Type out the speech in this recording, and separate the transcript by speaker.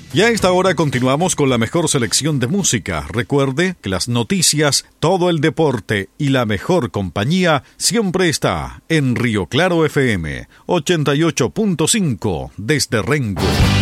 Speaker 1: Y a esta hora continuamos con la mejor selección de música. Recuerde que las noticias, todo el deporte y la mejor compañía siempre está en Río Claro FM 88.5 desde Rengo.